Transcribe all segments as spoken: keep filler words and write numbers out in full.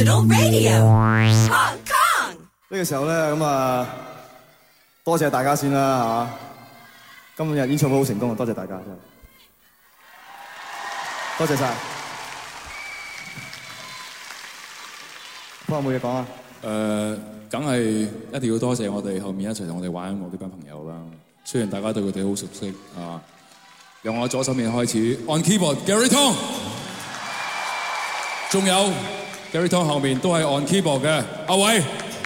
Digital Radio Hong Kong。 呢個時候咧，咁啊，多謝大家先啦嚇。今日演唱會好成功啊，多謝大家真係，多謝晒。幫我冇嘢講啊？ 誒，梗係一定要多謝我哋後面一齊同我哋玩音樂呢班朋友啦。雖然大家對佢哋好熟悉啊，由我左手面開始 ，on keyboard Gary Tong， 仲有 Gary Tong 後面都係 on keyboard 嘅阿偉，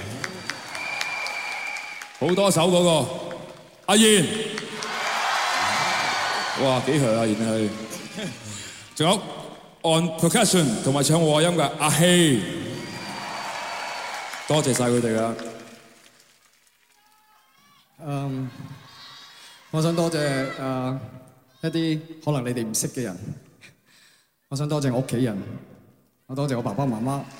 好多手嗰個阿賢，哇幾響啊賢係，仲有 on percussion 同埋唱和音嘅阿希。多謝晒佢哋啦。 嗯，我想多謝誒一啲可能你哋唔識嘅人。我想多謝我屋企人，我多謝我爸爸媽媽，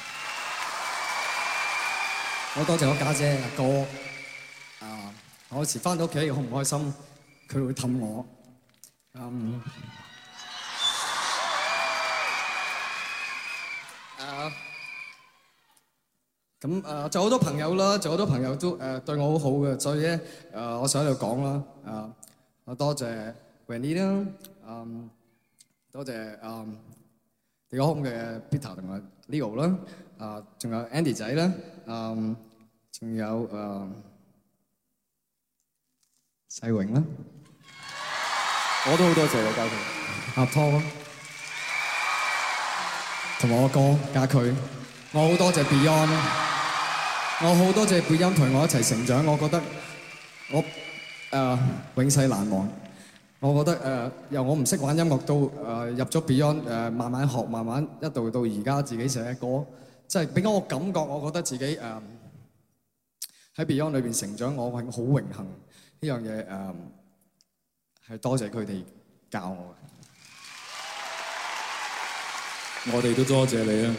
我多謝我家姐阿哥。啊，我有時翻到屋企好唔開心，佢會氹我。嗯。啊。咁誒，就好多朋友啦，就好多朋友都誒對我好好嘅，所以咧誒，我想喺度講啦，誒，我多謝 Wendy 啦，嗯，多謝誒地哥空嘅 Peter 同埋 Leo 啦，啊，仲有 Andy 仔啦，嗯，仲有誒世榮啦， 我都好多謝你家佢， 阿湯，同埋我哥家駒，我好多謝 Beyond。我好多謝貝音同我一齊成長，我覺得我誒、呃、永世難忘。我覺得誒、呃、由我唔識玩音樂到誒、呃、入咗 Beyond 誒、呃、慢慢學，慢慢一度到而家自己寫歌，即係俾我感覺，我覺得自己誒喺、呃、Beyond 裏邊成長，我係好榮幸呢樣嘢誒係多謝佢哋教我嘅。我哋都多謝你啊！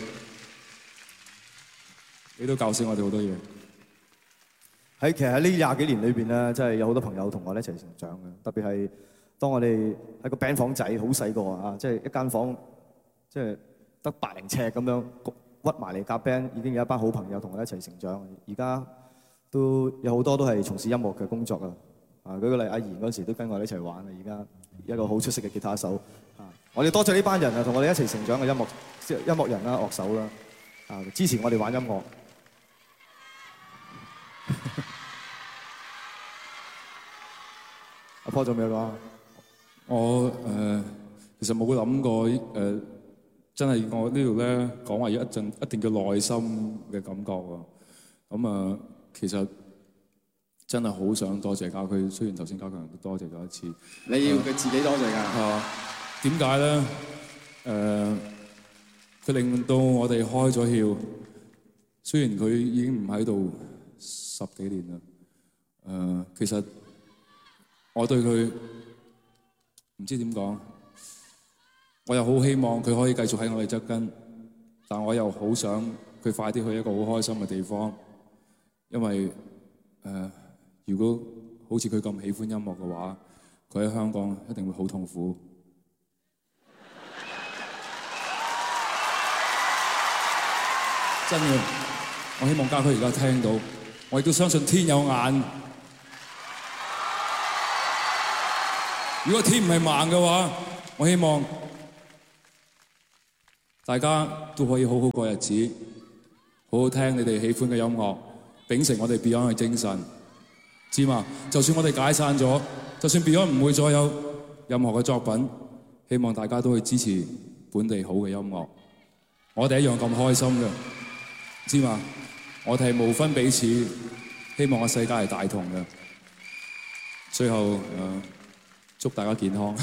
你都教識我哋好多嘢。 喺其實喺呢廿幾年裏邊咧，真係有好多朋友同我哋一齊成長嘅。特別係當我哋喺個 band 房仔好細個啊，即係一間房，即係得百零尺咁樣屈埋嚟夾 band，已經有一班好朋友同我哋一齊成長。而家都有好多都係從事音樂嘅工作啊。啊，舉個例，阿賢嗰時都跟我哋一齊玩啊。而家一個好出色嘅吉他手啊，我哋多謝呢班人啊，同我哋一齊成長嘅音樂音樂人啦、樂手啦，啊，支持我哋玩音樂。阿波仲有咩講？ 我誒、呃、其實冇諗過誒、呃，真係我呢度咧講話要一陣一定叫內心嘅感覺喎。咁啊、呃，其實真係好想多謝家駒，雖然頭先家強都多謝咗一次。 你要佢自己多謝㗎。 啊，點解咧？誒、呃，佢令到我哋開咗竅。雖然佢已經唔喺度十幾年啦。誒、呃，其實我對佢唔知點講，我又好希望佢可以繼續喺我哋側跟，但我又好想佢快啲去一個好開心嘅地方，因為誒、呃，如果好似佢咁喜歡音樂嘅話，佢喺香港一定會好痛苦。真嘅，我希望家駒而家聽到，我亦都相信天有眼。如果天唔係盲嘅話，我希望大家都可以好好過日子，好好聽你哋喜歡嘅音樂，秉承我哋 Beyond 嘅精神，知嘛？就算我哋解散咗，就算 Beyond 唔會再有任何嘅作品，希望大家都會支持本地好嘅音樂。我哋一樣咁開心嘅，知嘛？我哋係無分彼此，希望個世界係大同嘅。最後誒。呃祝大家健康。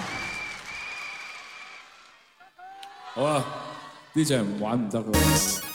好啦，呢隻唔玩唔得㗎。